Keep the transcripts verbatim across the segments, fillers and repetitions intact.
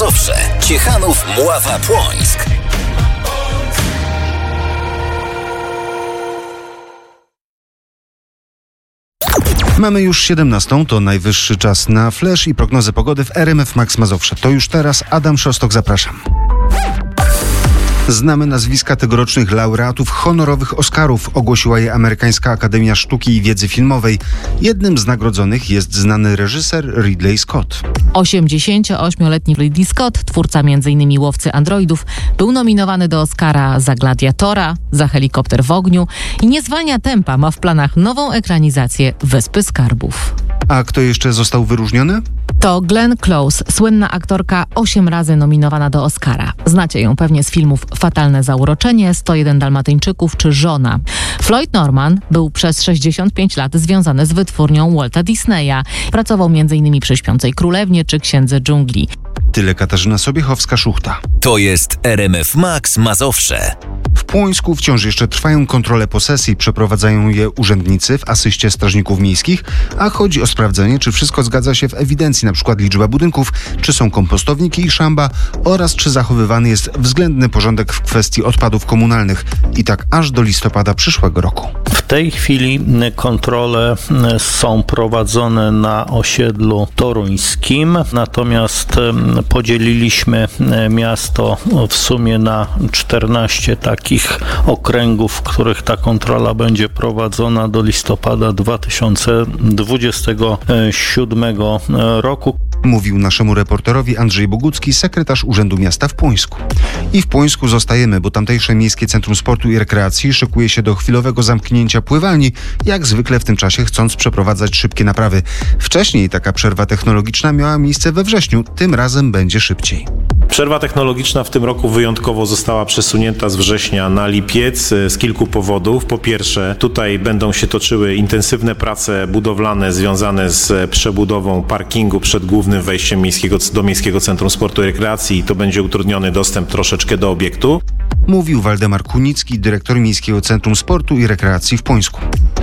Mazowsze, Ciechanów, Mława, Płońsk. Mamy już siedemnastą, to najwyższy czas na flash i prognozę pogody w R M F Max Mazowsze. To już teraz Adam Szostok, zapraszam. Znamy nazwiska tegorocznych laureatów honorowych Oscarów, ogłosiła je Amerykańska Akademia Sztuki i Wiedzy Filmowej. Jednym z nagrodzonych jest znany reżyser Ridley Scott. osiemdziesięcioośmioletni Ridley Scott, twórca m in Łowcy androidów, był nominowany do Oscara za Gladiatora, za Helikopter w ogniu i nie zwalnia tempa, ma w planach nową ekranizację Wyspy Skarbów. A kto jeszcze został wyróżniony? To Glenn Close, słynna aktorka, osiem razy nominowana do Oscara. Znacie ją pewnie z filmów Fatalne zauroczenie, sto jeden Dalmatyńczyków czy Żona. Floyd Norman był przez sześćdziesiąt pięć lat związany z wytwórnią Walta Disneya. Pracował między innymi przy Śpiącej Królewnie czy Księdze Dżungli. Tyle Katarzyna Sobiechowska-Szuchta. To jest R M F Max Mazowsze. W Płońsku wciąż jeszcze trwają kontrole posesji, przeprowadzają je urzędnicy w asyście strażników miejskich, a chodzi o sprawdzenie, czy wszystko zgadza się w ewidencji, np. liczba budynków, czy są kompostowniki i szamba oraz czy zachowywany jest względny porządek w kwestii odpadów komunalnych i tak aż do listopada przyszłego roku. W tej chwili kontrole są prowadzone na osiedlu toruńskim, natomiast podzieliliśmy miasto w sumie na czternaście takich okręgów, w których ta kontrola będzie prowadzona do listopada dwa tysiące dwudziestego siódmego roku. Mówił naszemu reporterowi Andrzej Bogucki, sekretarz Urzędu Miasta w Płońsku. I w Płońsku zostajemy, bo tamtejsze Miejskie Centrum Sportu i Rekreacji szykuje się do chwilowego zamknięcia pływalni, jak zwykle w tym czasie chcąc przeprowadzać szybkie naprawy. Wcześniej taka przerwa technologiczna miała miejsce we wrześniu, tym razem będzie szybciej. Przerwa technologiczna w tym roku wyjątkowo została przesunięta z września na lipiec z kilku powodów. Po pierwsze, tutaj będą się toczyły intensywne prace budowlane związane z przebudową parkingu przed głównym wejściem miejskiego, do Miejskiego Centrum Sportu i Rekreacji i to będzie utrudniony dostęp troszeczkę do obiektu. Mówił Waldemar Kunicki, dyrektor Miejskiego Centrum Sportu i Rekreacji w Płońsku.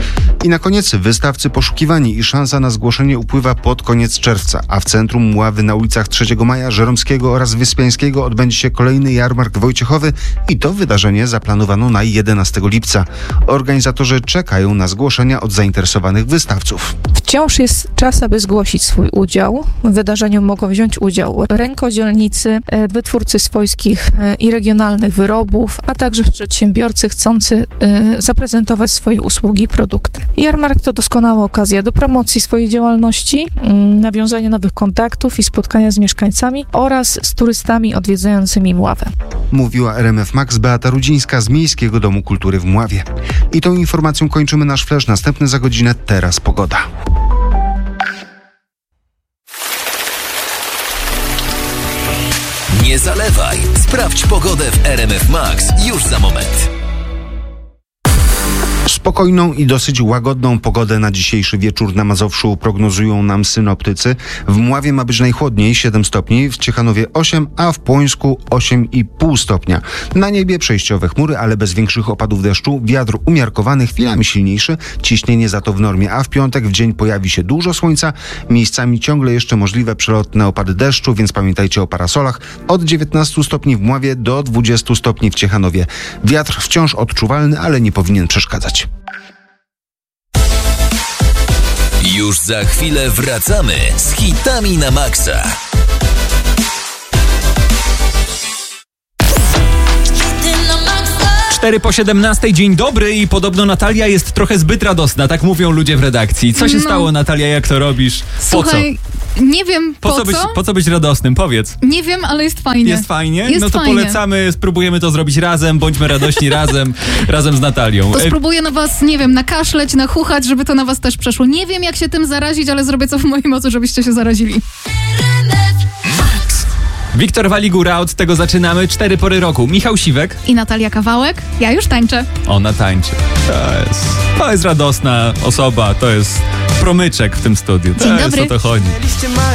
I na koniec wystawcy poszukiwani i szansa na zgłoszenie upływa pod koniec czerwca, a w centrum Mławy na ulicach trzeciego Maja, Żeromskiego oraz Wyspiańskiego odbędzie się kolejny jarmark wojciechowy i to wydarzenie zaplanowano na jedenastego lipca. Organizatorzy czekają na zgłoszenia od zainteresowanych wystawców. Wciąż jest czas, aby zgłosić swój udział. W wydarzeniu mogą wziąć udział rękodzielnicy, wytwórcy swojskich i regionalnych wyrobów, a także przedsiębiorcy chcący zaprezentować swoje usługi i produkty. Jarmark to doskonała okazja do promocji swojej działalności, nawiązania nowych kontaktów i spotkania z mieszkańcami oraz z turystami odwiedzającymi Mławę. Mówiła R M F Max Beata Rudzińska z Miejskiego Domu Kultury w Mławie. I tą informacją kończymy nasz flash. Następny za godzinę. Teraz pogoda. Nie zalewaj. Sprawdź pogodę w R M F Max już za moment. Spokojną i dosyć łagodną pogodę na dzisiejszy wieczór na Mazowszu prognozują nam synoptycy. W Mławie ma być najchłodniej, siedem stopni, w Ciechanowie osiem, a w Płońsku osiem i pół stopnia. Na niebie przejściowe chmury, ale bez większych opadów deszczu, wiatr umiarkowany, chwilami silniejszy, ciśnienie za to w normie, a w piątek w dzień pojawi się dużo słońca, miejscami ciągle jeszcze możliwe przelotne opady deszczu, więc pamiętajcie o parasolach. Od dziewiętnastu stopni w Mławie do dwudziestu stopni w Ciechanowie. Wiatr wciąż odczuwalny, ale nie powinien przeszkadzać. Już za chwilę wracamy z hitami na maksa. cztery po siedemnastej, dzień dobry i podobno Natalia jest trochę zbyt radosna, tak mówią ludzie w redakcji. Co się no. stało, Natalia, jak to robisz? Słuchaj, po co? nie wiem po, po co. Być, co? po co być radosnym? Powiedz. Nie wiem, ale jest fajnie. Jest fajnie? Jest no to fajnie. polecamy, spróbujemy to zrobić razem, bądźmy radośni razem, razem z Natalią. To spróbuję na was, nie wiem, nakaszleć, nachuchać, żeby to na was też przeszło. Nie wiem, jak się tym zarazić, ale zrobię co w mojej mocy, żebyście się zarazili. Wiktor Waligura, od tego zaczynamy. Cztery pory roku. Michał Siwek. I Natalia Kawałek. Ja już tańczę. Ona tańczy. To jest, to jest radosna osoba, to jest promyczek w tym studiu. Dzień to dobry. jest o to chodzi.